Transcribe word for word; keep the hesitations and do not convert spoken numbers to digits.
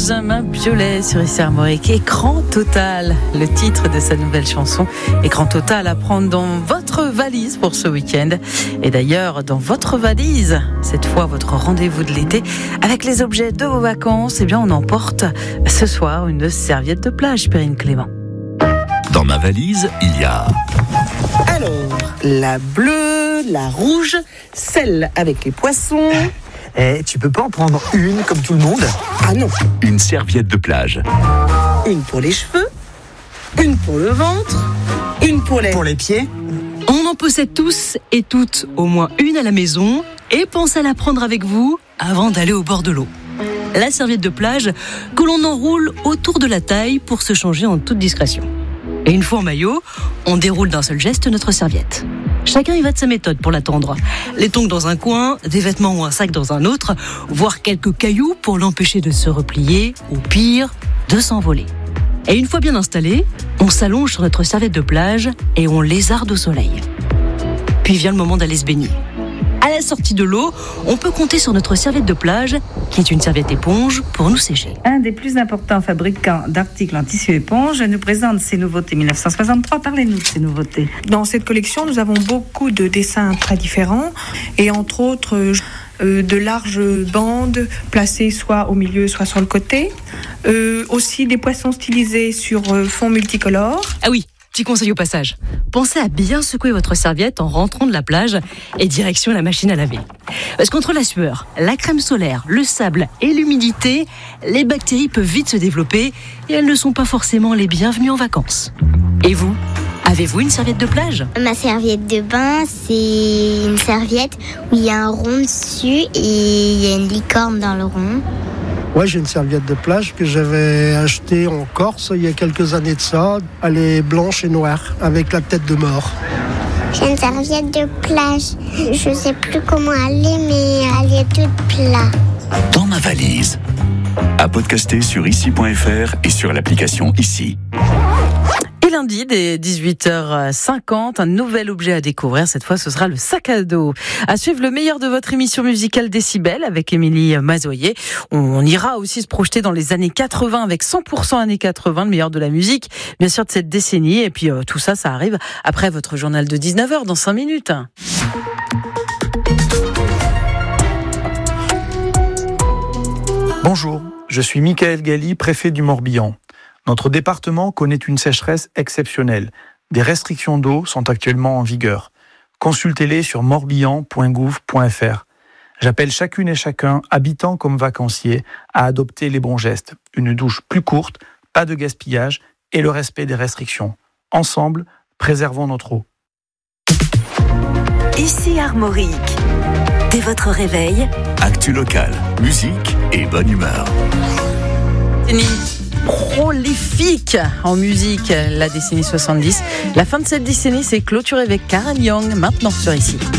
Benjamin Biolay sur Ici Armorique. Écran total, le titre de sa nouvelle chanson. Écran total à prendre dans votre valise pour ce week-end. Et d'ailleurs, dans votre valise, cette fois votre rendez-vous de l'été, avec les objets de vos vacances, eh bien on emporte ce soir une serviette de plage, Perrine Clément. Dans ma valise, il y a... Alors, la bleue, la rouge, celle avec les poissons. Eh, tu peux pas en prendre une comme tout le monde ? Ah non. Une serviette de plage. Une pour les cheveux, une pour le ventre, une pour les... Pour les pieds ? On en possède tous et toutes au moins une à la maison et pensez à la prendre avec vous avant d'aller au bord de l'eau. La serviette de plage que l'on enroule autour de la taille pour se changer en toute discrétion. Et une fois en maillot, on déroule d'un seul geste notre serviette. Chacun y va de sa méthode pour l'attendre. Les tongs dans un coin, des vêtements ou un sac dans un autre, voire quelques cailloux pour l'empêcher de se replier, ou pire, de s'envoler. Et une fois bien installé, on s'allonge sur notre serviette de plage et on lézarde au soleil. Puis vient le moment d'aller se baigner. À la sortie de l'eau, on peut compter sur notre serviette de plage, qui est une serviette éponge, pour nous sécher. Un des plus importants fabricants d'articles en tissu éponge nous présente ses nouveautés mille neuf cent soixante-trois. Parlez-nous de ces nouveautés. Dans cette collection, nous avons beaucoup de dessins très différents et entre autres euh, de larges bandes placées soit au milieu, soit sur le côté. Euh, aussi des poissons stylisés sur euh, fond multicolore. Ah oui, petit conseil au passage. Pensez à bien secouer votre serviette en rentrant de la plage et direction la machine à laver. Parce qu'entre la sueur, la crème solaire, le sable et l'humidité, les bactéries peuvent vite se développer et elles ne sont pas forcément les bienvenues en vacances. Et vous, avez-vous une serviette de plage ? Ma serviette de bain, c'est une serviette où il y a un rond dessus et il y a une licorne dans le rond. Ouais, j'ai une serviette de plage que j'avais achetée en Corse il y a quelques années de ça. Elle est blanche et noire, avec la tête de mort. J'ai une serviette de plage. Je sais plus comment elle est, mais elle est toute plate. Dans ma valise. À podcaster sur ici point f r et sur l'application Ici. Et lundi, dès dix-huit heures cinquante, un nouvel objet à découvrir. Cette fois, ce sera le sac à dos. À suivre le meilleur de votre émission musicale Décibel avec Émilie Mazoyer. On ira aussi se projeter dans les années quatre-vingts avec cent pour cent années quatre-vingts, le meilleur de la musique, bien sûr, de cette décennie. Et puis, euh, tout ça, ça arrive après votre journal de dix-neuf heures, dans cinq minutes. Bonjour, je suis Michael Galli, préfet du Morbihan. Notre département connaît une sécheresse exceptionnelle. Des restrictions d'eau sont actuellement en vigueur. Consultez-les sur morbihan point gouv point f r. J'appelle chacune et chacun, habitants comme vacanciers, à adopter les bons gestes. Une douche plus courte, pas de gaspillage et le respect des restrictions. Ensemble, préservons notre eau. Ici Armorique. Dès votre réveil, actu locale, musique et bonne humeur. Prolifique en musique, la décennie soixante-dix. La fin de cette décennie, c'est clôturé avec Karen Young, maintenant sur Ici.